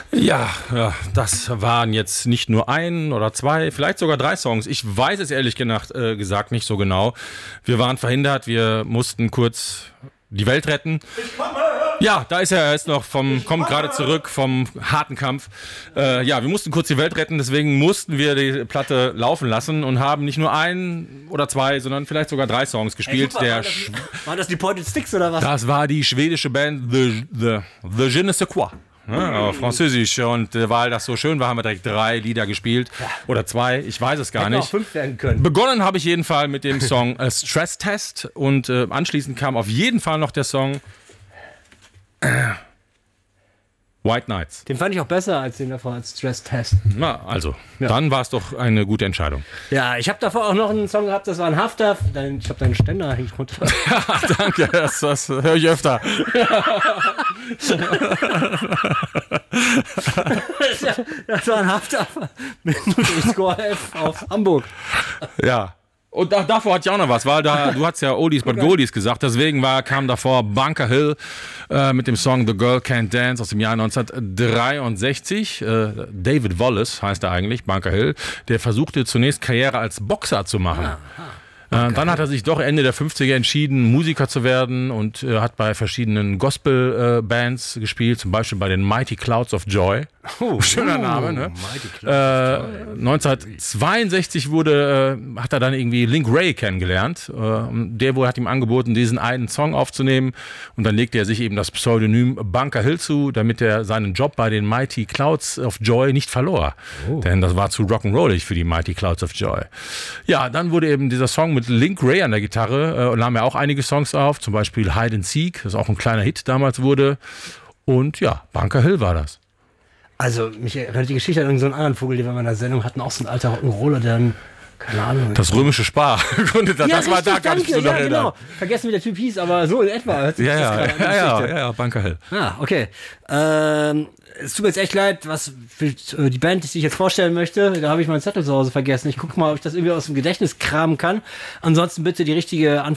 Ja, das waren jetzt nicht nur ein oder zwei, vielleicht sogar 3 Songs. Ich weiß es ehrlich gesagt nicht so genau. Wir waren verhindert, wir mussten kurz die Welt retten. Ich komme! Ja, da ist er ist noch kommt gerade zurück vom harten Kampf. Wir mussten kurz die Welt retten, deswegen mussten wir die Platte laufen lassen und haben nicht nur 1 oder 2, sondern vielleicht sogar 3 Songs gespielt. Waren das die Pointed Sticks oder was? Das war die schwedische Band The Je ne sais quoi. Ja, Französisch, und weil das so schön war, haben wir direkt 3 Lieder gespielt. Oder 2, ich weiß es gar Hätten nicht. auch 5 werden können. Begonnen habe ich jeden Fall mit dem Song Stress Test und anschließend kam auf jeden Fall noch der Song White Nights. Den fand ich auch besser als den davor als Stress Test. Na, also, dann war es doch eine gute Entscheidung. Ja, ich habe davor auch noch einen Song gehabt, das war ein Hafter. Ich habe deinen Ständer hängt runter. Ja, danke, das höre ich öfter. Das war ein Hafter mit Score F auf Hamburg. Ja. Und davor hatte ich auch noch was, weil du hast ja Oldies but Goldies gesagt, deswegen kam davor Bunker Hill mit dem Song The Girl Can't Dance aus dem Jahr 1963. David Wallace heißt er eigentlich, Bunker Hill, der versuchte zunächst Karriere als Boxer zu machen. Dann hat er sich doch Ende der 50er entschieden, Musiker zu werden und hat bei verschiedenen Gospel-Bands gespielt, zum Beispiel bei den Mighty Clouds of Joy. Schöner Name, ne? 1962 hat er dann irgendwie Link Ray kennengelernt. Der hat ihm angeboten, diesen einen Song aufzunehmen, und dann legte er sich eben das Pseudonym Bunker Hill zu, damit er seinen Job bei den Mighty Clouds of Joy nicht verlor. Denn das war zu rock'n'rollig für die Mighty Clouds of Joy. Ja, dann wurde eben dieser Song mit Link Ray an der Gitarre, nahm er auch einige Songs auf, zum Beispiel Hide and Seek, das auch ein kleiner Hit damals wurde. Und ja, Bunker Hill war das. Also, mich erinnert die Geschichte an irgendeinen anderen Vogel, den wir in meiner Sendung hatten, auch so ein alter Rock'n'Roller, der dann, keine Ahnung. Das römische Spar gegründet hat. Ja, das war richtig, da, kann ich mich so noch erinnern. Genau. Vergessen, wie der Typ hieß, aber so in etwa. Ja, Bunker Hill. Ah, okay. Es tut mir jetzt echt leid, was für die Band, die ich jetzt vorstellen möchte, da habe ich meinen Zettel zu Hause vergessen. Ich gucke mal, ob ich das irgendwie aus dem Gedächtnis kramen kann. Ansonsten bitte die richtige Antwort